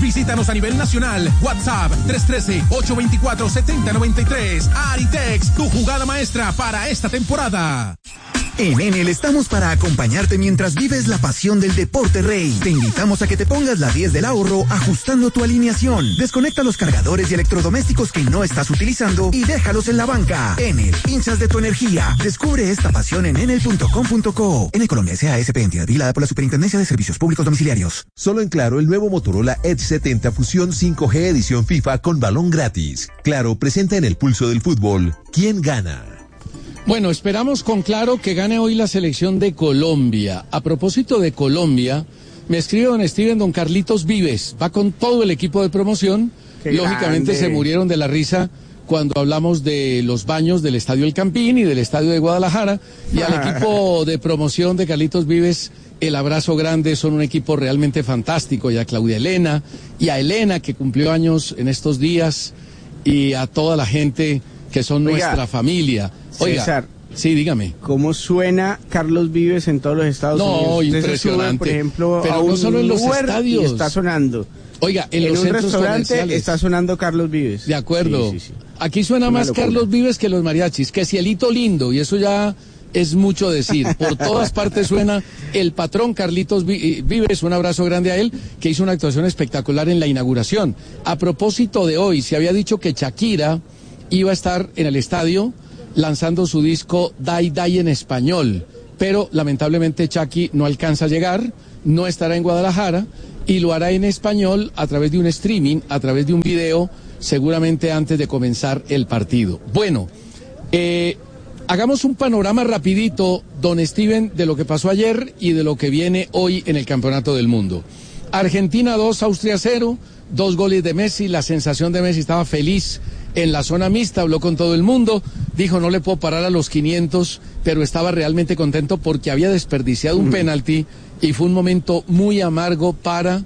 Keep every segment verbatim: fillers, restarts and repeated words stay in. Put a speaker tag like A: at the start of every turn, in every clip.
A: Visítanos a nivel nacional. WhatsApp tres uno tres, ocho dos cuatro, siete cero nueve tres. Aritex, tu jugada maestra para esta temporada.
B: En Enel estamos para acompañarte mientras vives la pasión del deporte rey. Te invitamos a que te pongas la diez del ahorro ajustando tu alineación. Desconecta los cargadores y electrodomésticos que no estás utilizando y déjalos en la banca. Enel, hinchas de tu energía. Descubre esta pasión en enel punto com punto co. Enel Colombia S A S P, entidad vigilada por la Superintendencia de Servicios Públicos Domiciliarios.
C: Solo en Claro, el nuevo Motorola Edge setenta Fusión cinco G edición FIFA con balón gratis. Claro, presenta en el pulso del fútbol. ¿Quién gana?
D: Bueno, esperamos con Claro que gane hoy la selección de Colombia. A propósito de Colombia, me escribe don Steven, don Carlitos Vives, va con todo el equipo de promoción. Qué Lógicamente grande. Se murieron de la risa cuando hablamos de los baños del Estadio El Campín y del Estadio de Guadalajara. Y al equipo de promoción de Carlitos Vives, el abrazo grande, son un equipo realmente fantástico. Y a Claudia Elena, y a Elena, que cumplió años en estos días, y a toda la gente que son Oiga. nuestra familia. Oiga,
E: César,
D: sí, dígame.
E: ¿Cómo suena Carlos Vives en todos los Estados
D: no,
E: Unidos?
D: No, impresionante.
E: Sube, por ejemplo,
D: pero
E: a un
D: no solo en los
E: Uber
D: estadios.
E: Y está sonando.
D: Oiga, en,
E: en
D: los
E: un
D: centros
E: restaurante está sonando Carlos Vives.
D: De acuerdo.
E: Sí, sí, sí.
D: Aquí suena Una más locura. Carlos Vives que los mariachis. Que cielito lindo, y eso ya es mucho decir. Por todas partes suena el patrón Carlitos Vives. Un abrazo grande a él, que hizo una actuación espectacular en la inauguración. A propósito de hoy, se había dicho que Shakira iba a estar en el estadio lanzando su disco Die Die en español, pero lamentablemente Shaki no alcanza a llegar, no estará en Guadalajara y lo hará en español a través de un streaming, a través de un video, seguramente antes de comenzar el partido. Bueno, eh, hagamos un panorama rapidito, don Steven, de lo que pasó ayer y de lo que viene hoy en el Campeonato del Mundo. Argentina dos, Austria cero, dos goles de Messi, la sensación de Messi, estaba feliz en la zona mixta, habló con todo el mundo, dijo no le puedo parar a los quinientos, pero estaba realmente contento porque había desperdiciado un penalti y fue un momento muy amargo para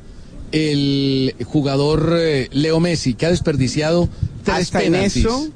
D: el jugador eh, Leo Messi, que ha desperdiciado tres
E: hasta
D: penaltis.
E: En eso,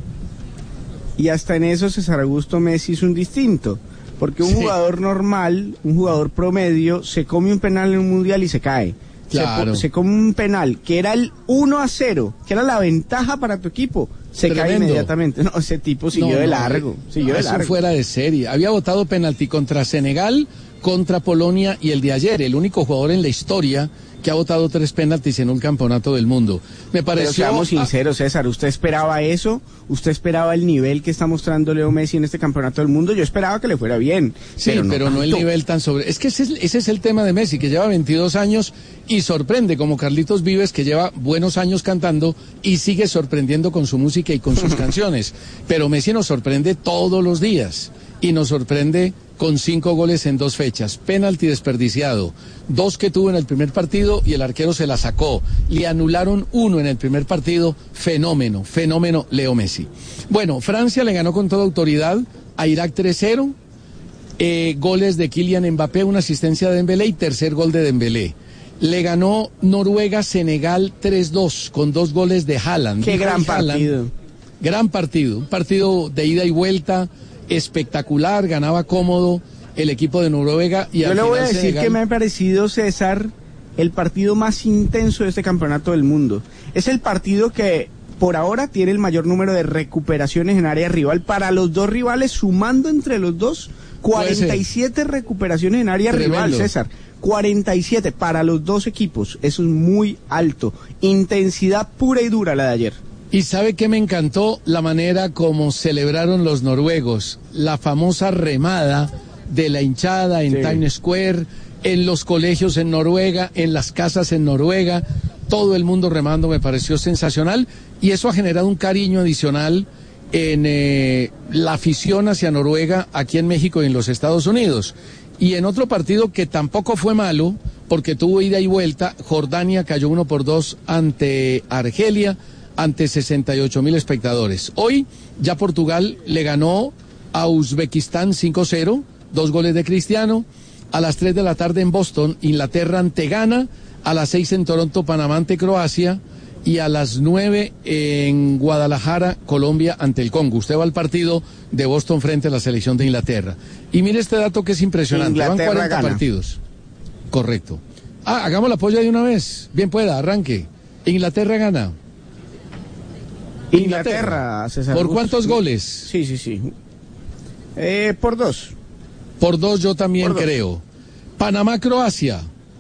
E: y hasta en eso César Augusto Messi es un distinto, porque un sí. jugador normal, un jugador promedio, se come un penal en un mundial y se cae.
D: Claro.
E: Se, se come un penal que era el uno a cero, que era la ventaja para tu equipo, se Tremendo. cae inmediatamente. No, ese tipo siguió no, de largo, no, siguió no, de largo.
D: Eso fuera de serie. Había votado penalti contra Senegal, contra Polonia y el de ayer, el único jugador en la historia que ha votado tres penaltis en un campeonato del mundo. Me pareció...
E: Pero seamos sinceros, César, ¿usted esperaba eso? ¿Usted esperaba el nivel que está mostrando Leo Messi en este campeonato del mundo? Yo esperaba que le fuera bien.
D: Sí, pero no, pero no el nivel tan sobre... Es que ese es, ese es el tema de Messi, que lleva veintidós años y sorprende, como Carlitos Vives, que lleva buenos años cantando y sigue sorprendiendo con su música y con sus canciones. Pero Messi nos sorprende todos los días y nos sorprende con cinco goles en dos fechas, penalti desperdiciado, dos que tuvo en el primer partido y el arquero se la sacó, le anularon uno en el primer partido, fenómeno, fenómeno Leo Messi. Bueno, Francia le ganó con toda autoridad a Irak tres cero, eh, goles de Kylian Mbappé, una asistencia de Dembélé y tercer gol de Dembélé. Le ganó Noruega Senegal tres dos con dos goles de Haaland.
E: Qué gran Haaland, partido.
D: Gran partido, un partido de ida y vuelta, espectacular, ganaba cómodo el equipo de Noruega. Y
E: yo
D: al
E: le voy a decir
D: Senegal...
E: que me ha parecido, César, el partido más intenso de este campeonato del mundo. Es el partido que por ahora tiene el mayor número de recuperaciones en área rival para los dos rivales, sumando entre los dos cuarenta y siete recuperaciones en área Tremendo. rival, César. cuarenta y siete para los dos equipos, eso es muy alto. Intensidad pura y dura la de ayer.
D: Y sabe que me encantó la manera como celebraron los noruegos, la famosa remada de la hinchada en sí. Times Square, en los colegios en Noruega, en las casas en Noruega, todo el mundo remando, me pareció sensacional y eso ha generado un cariño adicional en eh, la afición hacia Noruega aquí en México y en los Estados Unidos. Y en otro partido que tampoco fue malo, porque tuvo ida y vuelta, Jordania cayó uno por dos ante Argelia, ante sesenta y ocho mil espectadores. Hoy ya Portugal le ganó a Uzbekistán cinco cero, dos goles de Cristiano. A las tres de la tarde en Boston, Inglaterra ante Ghana. A las seis en Toronto, Panamá ante Croacia. Y a las nueve en Guadalajara, Colombia ante el Congo. Usted va al partido de Boston frente a la selección de Inglaterra. Y mire este dato que es impresionante. Van cuarenta
E: gana.
D: partidos. Correcto. Ah, hagamos la polla de una vez. Bien pueda, arranque. Inglaterra gana.
E: Inglaterra, César.
D: ¿Por cuántos goles?
E: Sí, sí, sí. Eh, por dos.
D: Por dos yo también
E: Por dos.
D: creo. Panamá, Croacia.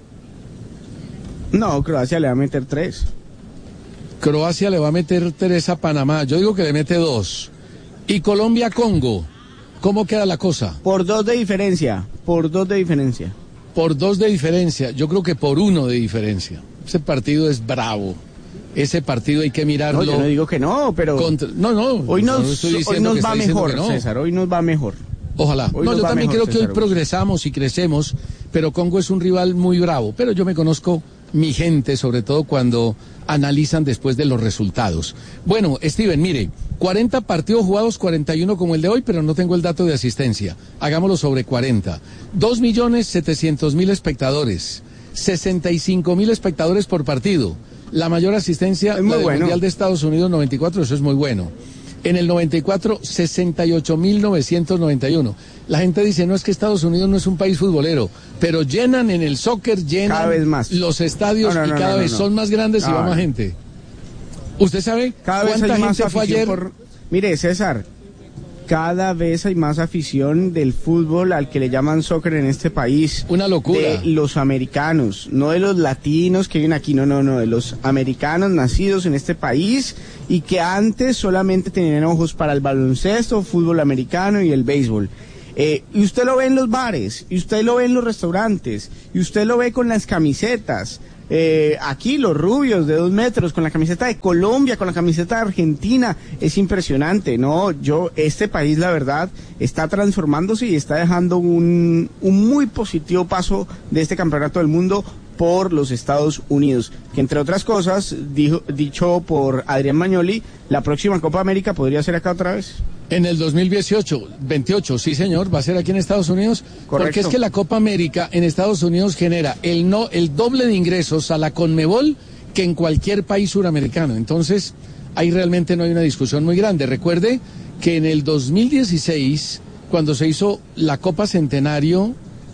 E: No, Croacia le va a meter tres.
D: Croacia le va a meter tres a Panamá. Yo digo que le mete dos. Y Colombia, Congo. ¿Cómo queda la cosa?
E: Por dos de diferencia. Por dos de diferencia.
D: Por dos de diferencia. Yo creo que por uno de diferencia. Ese partido es bravo. Ese partido hay que mirarlo.
E: No, yo no digo que no, pero...
D: contra... No, no.
E: Hoy nos,
D: no estoy
E: hoy
D: diciendo
E: nos
D: que
E: va
D: está diciendo
E: mejor,
D: que no.
E: César. Hoy nos va mejor.
D: Ojalá.
E: Hoy
D: No,
E: nos
D: yo
E: va
D: también
E: mejor,
D: creo que hoy
E: César.
D: progresamos y crecemos, pero Congo es un rival muy bravo. Pero yo me conozco mi gente, sobre todo cuando analizan después de los resultados. Bueno, Steven, mire, cuarenta partidos jugados, cuarenta y uno como el de hoy, pero no tengo el dato de asistencia. Hagámoslo sobre cuarenta. dos millones setecientos mil espectadores, sesenta y cinco mil espectadores por partido. La mayor asistencia
E: Es muy
D: la del
E: bueno.
D: Mundial de Estados Unidos noventa y cuatro, eso es muy bueno. En el noventa y cuatro, sesenta y ocho mil novecientos noventa y uno. La gente dice, no, es que Estados Unidos no es un país futbolero, pero llenan en el soccer, llenan
E: Cada vez más.
D: los estadios
E: No, no,
D: y
E: no,
D: cada
E: no,
D: vez
E: no.
D: son más grandes y
E: No,
D: va
E: no.
D: más gente. ¿Usted sabe
E: Cada vez
D: cuánta
E: hay más
D: gente fue
E: afición
D: ayer?
E: por... Mire, César, cada vez hay más afición del fútbol al que le llaman soccer en este país.
D: Una locura.
E: De los americanos, no de los latinos que viven aquí, no, no, no, de los americanos nacidos en este país y que antes solamente tenían ojos para el baloncesto, fútbol americano y el béisbol. Eh, y usted lo ve en los bares, y usted lo ve en los restaurantes, y usted lo ve con las camisetas. Eh, aquí los rubios de dos metros con la camiseta de Colombia, con la camiseta de Argentina, es impresionante, ¿no? Yo, este país, la verdad, está transformándose y está dejando un, un muy positivo paso de este campeonato del mundo por los Estados Unidos, que entre otras cosas, dijo, dicho por Adrián Magnoli, la próxima Copa América podría ser acá otra vez.
D: En el dos mil dieciocho, veintiocho, sí señor, va a ser aquí en Estados Unidos.
E: Correcto.
D: Porque es que la Copa América en Estados Unidos genera el no el doble de ingresos a la Conmebol que en cualquier país suramericano. Entonces, ahí realmente no hay una discusión muy grande. Recuerde que en el dos mil dieciséis, cuando se hizo la Copa Centenario,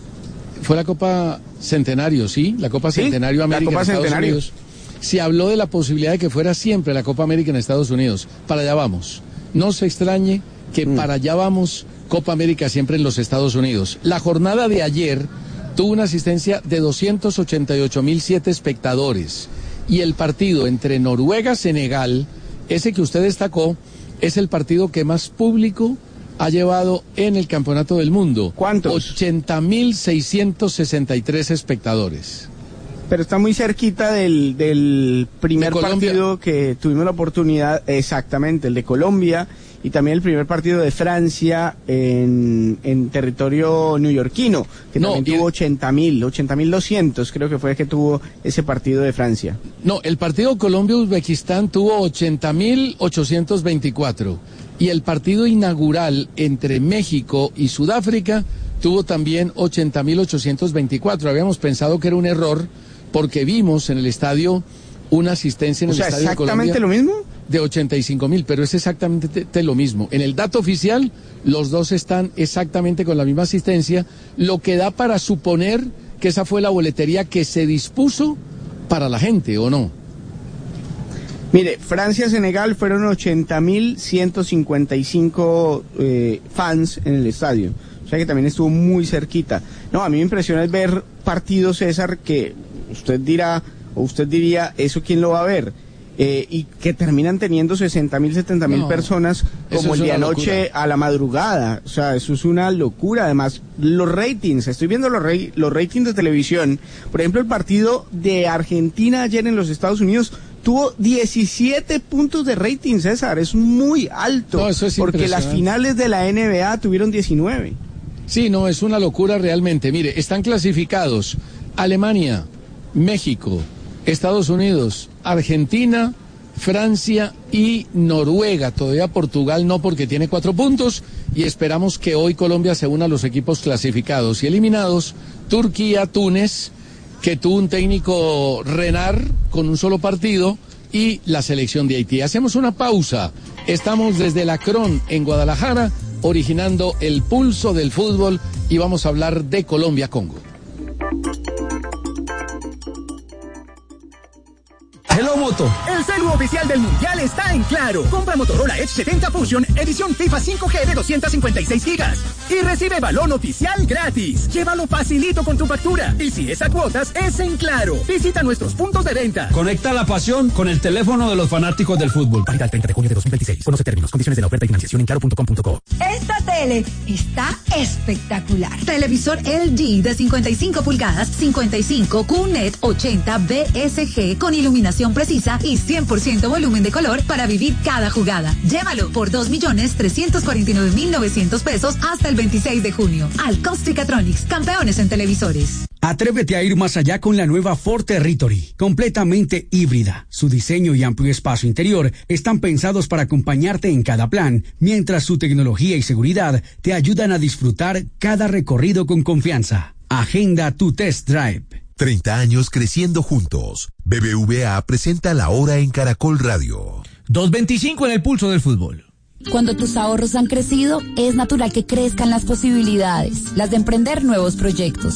D: fue la Copa Centenario, ¿sí? La Copa
E: Sí,
D: Centenario
E: la
D: América
E: Copa
D: en Estados
E: Centenario.
D: Unidos. Se habló de la posibilidad de que fuera siempre la Copa América en Estados Unidos. Para allá vamos. No se extrañe que
E: Mm.
D: para allá vamos, Copa América siempre en los Estados Unidos. La jornada de ayer tuvo una asistencia de doscientos ochenta y ocho mil siete espectadores. Y el partido entre Noruega-Senegal, ese que usted destacó, es el partido que más público ha llevado en el Campeonato del Mundo.
E: ¿Cuántos?
D: ochenta mil seiscientos sesenta y tres espectadores.
E: Pero está muy cerquita del, del primer
D: ¿De Colombia?
E: partido que tuvimos la oportunidad, exactamente, el de Colombia, y también el primer partido de Francia en, en territorio neoyorquino, que
D: No,
E: también
D: y-
E: tuvo ochenta mil, ochenta mil doscientos, creo que fue que tuvo ese partido de Francia.
D: No, el partido Colombia-Uzbekistán tuvo ochenta mil ochocientos veinticuatro y el partido inaugural entre México y Sudáfrica tuvo también ochenta mil ochocientos veinticuatro. Habíamos pensado que era un error porque vimos en el estadio una asistencia en
E: O
D: el
E: sea,
D: estadio de
E: exactamente
D: Colombia
E: lo mismo.
D: de ochenta y cinco mil, pero es exactamente te- te lo mismo. En el dato oficial, los dos están exactamente con la misma asistencia, lo que da para suponer que esa fue la boletería que se dispuso para la gente, ¿o no?
E: Mire, Francia-Senegal fueron ochenta mil ciento cincuenta y cinco eh, fans en el estadio. O sea que también estuvo muy cerquita. No, a mí me impresiona es ver partidos, César, que usted dirá, o usted diría, ¿eso quién lo va a ver? Eh, y que terminan teniendo sesenta mil, setenta mil
D: No,
E: personas
D: eso
E: como
D: es
E: el de
D: una
E: anoche
D: locura.
E: a la madrugada. O sea, eso es una locura. Además, los ratings, estoy viendo los, ra- los ratings de televisión. Por ejemplo, el partido de Argentina ayer en los Estados Unidos tuvo diecisiete puntos de rating, César. Es muy alto.
D: No, eso es
E: porque las
D: impresionante.
E: finales de la N B A tuvieron diecinueve.
D: Sí, no, es una locura realmente. Mire, están clasificados Alemania, México, Estados Unidos, Argentina, Francia y Noruega. Todavía Portugal no, porque tiene cuatro puntos, y esperamos que hoy Colombia se una a los equipos clasificados y eliminados. Turquía, Túnez, que tuvo un técnico Renard con un solo partido, y la selección de Haití. Hacemos una pausa. Estamos desde la Cron en Guadalajara, originando el pulso del fútbol, y vamos a hablar de Colombia-Congo.
F: Hello Moto.
G: El celu oficial del Mundial está en Claro. Compra Motorola Edge setenta Fusion, edición FIFA cinco G de doscientos cincuenta y seis gigas. Y recibe balón oficial gratis. Llévalo facilito con tu factura. Y si es a cuotas, es en Claro. Visita nuestros puntos de venta.
F: Conecta la pasión con el teléfono de los fanáticos del fútbol.
G: Válida el treinta de junio de dos mil veintiséis. Conoce términos, condiciones de la oferta y financiación en claro punto com punto co.
H: Esta tele está espectacular. Televisor L G de cincuenta y cinco pulgadas, cincuenta y cinco Q N E T ochenta B S G con iluminación precisa y cien por ciento volumen de color para vivir cada jugada. Llévalo por dos millones trescientos cuarenta y nueve mil novecientos pesos hasta el veintiséis de junio. Alcostricatronics, campeones en televisores.
I: Atrévete a ir más allá con la nueva Ford Territory, completamente híbrida. Su diseño y amplio espacio interior están pensados para acompañarte en cada plan, mientras su tecnología y seguridad te ayudan a disfrutar cada recorrido con confianza. Agenda tu test drive.
C: treinta años creciendo juntos. B B V A presenta La Hora en Caracol Radio.
J: dos veinticinco en el pulso del fútbol.
K: Cuando tus ahorros han crecido, es natural que crezcan las posibilidades, las de emprender nuevos proyectos.